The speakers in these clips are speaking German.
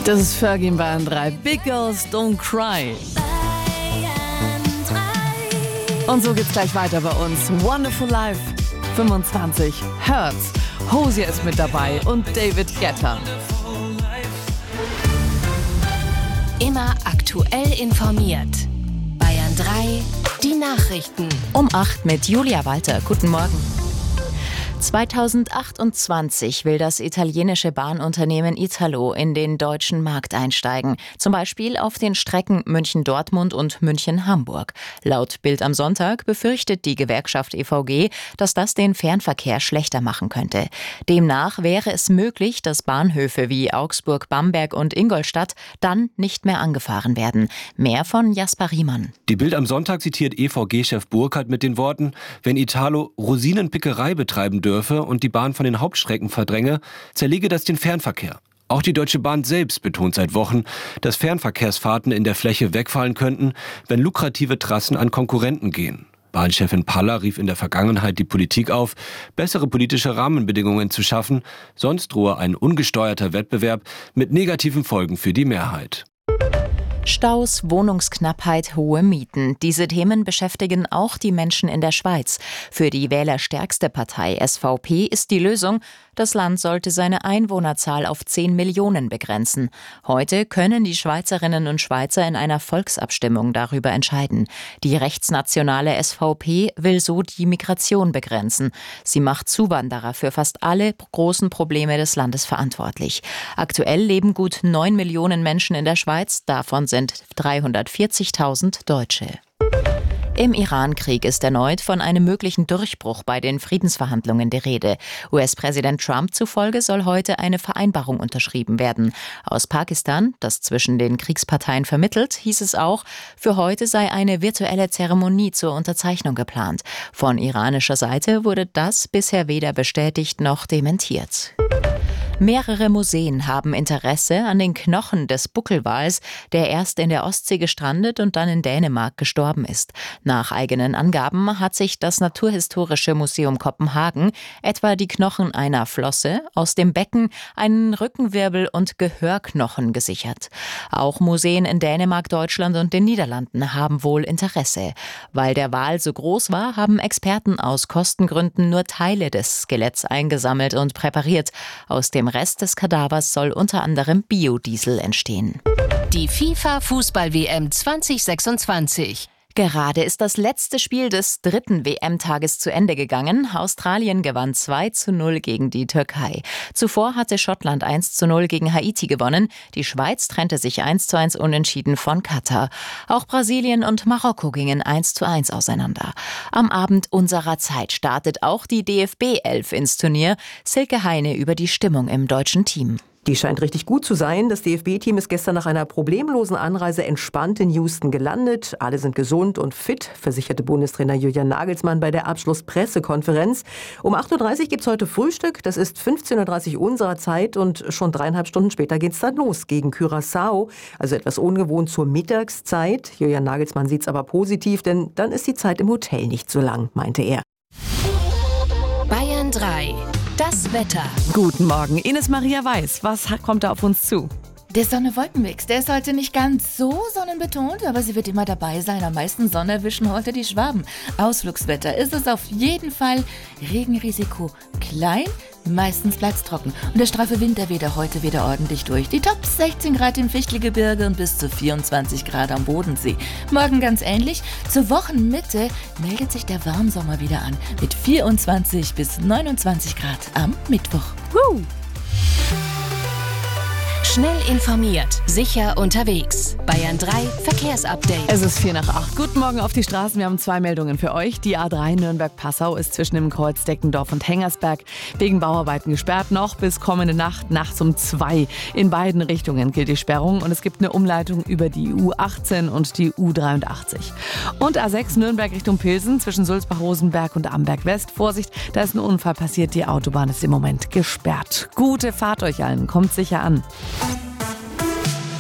Das ist Fergie in Bayern 3. Big Girls Don't Cry. Und so geht's gleich weiter bei uns. Wonderful Life 25 Hertz. Hosier ist mit dabei und David Guetta. Immer aktuell informiert. Bayern 3, die Nachrichten. Um 8 mit Julia Walter. Guten Morgen. 2028 will das italienische Bahnunternehmen Italo in den deutschen Markt einsteigen. Zum Beispiel auf den Strecken München-Dortmund und München-Hamburg. Laut Bild am Sonntag befürchtet die Gewerkschaft EVG, dass das den Fernverkehr schlechter machen könnte. Demnach wäre es möglich, dass Bahnhöfe wie Augsburg, Bamberg und Ingolstadt dann nicht mehr angefahren werden. Mehr von Jasper Riemann. Die Bild am Sonntag zitiert EVG-Chef Burkhardt mit den Worten: Wenn Italo Rosinenpickerei betreiben dürfe und die Bahn von den Hauptstrecken verdränge, zerlege das den Fernverkehr. Auch die Deutsche Bahn selbst betont seit Wochen, dass Fernverkehrsfahrten in der Fläche wegfallen könnten, wenn lukrative Trassen an Konkurrenten gehen. Bahnchefin Paller rief in der Vergangenheit die Politik auf, bessere politische Rahmenbedingungen zu schaffen, sonst drohe ein ungesteuerter Wettbewerb mit negativen Folgen für die Mehrheit. Staus, Wohnungsknappheit, hohe Mieten. Diese Themen beschäftigen auch die Menschen in der Schweiz. Für die wählerstärkste Partei SVP ist die Lösung, das Land sollte seine Einwohnerzahl auf 10 Millionen begrenzen. Heute können die Schweizerinnen und Schweizer in einer Volksabstimmung darüber entscheiden. Die rechtsnationale SVP will so die Migration begrenzen. Sie macht Zuwanderer für fast alle großen Probleme des Landes verantwortlich. Aktuell leben gut 9 Millionen Menschen in der Schweiz, davon sind 340.000 Deutsche. Im Iran-Krieg ist erneut von einem möglichen Durchbruch bei den Friedensverhandlungen die Rede. US-Präsident Trump zufolge soll heute eine Vereinbarung unterschrieben werden. Aus Pakistan, das zwischen den Kriegsparteien vermittelt, hieß es auch, für heute sei eine virtuelle Zeremonie zur Unterzeichnung geplant. Von iranischer Seite wurde das bisher weder bestätigt noch dementiert. Mehrere Museen haben Interesse an den Knochen des Buckelwals, der erst in der Ostsee gestrandet und dann in Dänemark gestorben ist. Nach eigenen Angaben hat sich das Naturhistorische Museum Kopenhagen etwa die Knochen einer Flosse, aus dem Becken einen Rückenwirbel und Gehörknochen gesichert. Auch Museen in Dänemark, Deutschland und den Niederlanden haben wohl Interesse. Weil der Wal so groß war, haben Experten aus Kostengründen nur Teile des Skeletts eingesammelt und präpariert. Aus dem Rest des Kadavers soll unter anderem Biodiesel entstehen. Die FIFA-Fußball-WM 2026. Gerade ist das letzte Spiel des dritten WM-Tages zu Ende gegangen. Australien gewann 2:0 gegen die Türkei. Zuvor hatte Schottland 1:0 gegen Haiti gewonnen. Die Schweiz trennte sich 1:1 unentschieden von Katar. Auch Brasilien und Marokko gingen 1:1 auseinander. Am Abend unserer Zeit startet auch die DFB-11 ins Turnier. Silke Heine über die Stimmung im deutschen Team. Die scheint richtig gut zu sein. Das DFB-Team ist gestern nach einer problemlosen Anreise entspannt in Houston gelandet. Alle sind gesund und fit, versicherte Bundestrainer Julian Nagelsmann bei der Abschlusspressekonferenz. Um 8:30 Uhr gibt es heute Frühstück. Das ist 15:30 Uhr unserer Zeit und schon 3,5 Stunden später geht es dann los gegen Curaçao. Also etwas ungewohnt zur Mittagszeit. Julian Nagelsmann sieht es aber positiv, denn dann ist die Zeit im Hotel nicht so lang, meinte er. Bayern 3. Das Wetter. Guten Morgen, Ines Maria Weiß. Was kommt da auf uns zu? Der Sonne-Wolkenmix, der ist heute nicht ganz so sonnenbetont, aber sie wird immer dabei sein. Am meisten Sonne erwischen heute die Schwaben. Ausflugswetter ist es auf jeden Fall. Regenrisiko klein, meistens bleibt's trocken. Und der straffe Wind, der weht auch heute wieder ordentlich durch. Die Tops 16 Grad im Fichtelgebirge und bis zu 24 Grad am Bodensee. Morgen ganz ähnlich. Zur Wochenmitte meldet sich der Warmsommer wieder an. Mit 24 bis 29 Grad am Mittwoch. Schnell informiert, sicher unterwegs. Bayern 3 Verkehrsupdate. Es ist 7:45. Guten Morgen auf die Straßen. Wir haben 2 Meldungen für euch. Die A3 Nürnberg-Passau ist zwischen dem Kreuz Deckendorf und Hengersberg wegen Bauarbeiten gesperrt. Noch bis kommende Nacht, nachts um 2. In beiden Richtungen gilt die Sperrung und es gibt eine Umleitung über die U18 und die U83. Und A6 Nürnberg Richtung Pilsen zwischen Sulzbach-Rosenberg und Amberg-West. Vorsicht, da ist ein Unfall passiert. Die Autobahn ist im Moment gesperrt. Gute Fahrt euch allen. Kommt sicher an.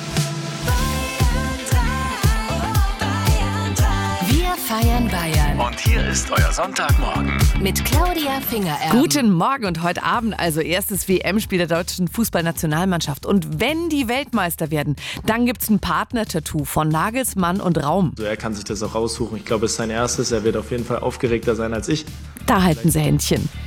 Wir feiern Bayern. Und Und hier ist euer Sonntagmorgen. Mit Claudia Fingererben. Guten Morgen und heute Abend also erstes WM-Spiel der deutschen Fußballnationalmannschaft. Und wenn die Weltmeister werden, dann gibt's ein Partner-Tattoo von Nagelsmann und Raum. Also er kann sich das auch raussuchen. Ich glaube, es ist sein erstes. Er wird auf jeden Fall aufgeregter sein als ich. Da halten sie Händchen.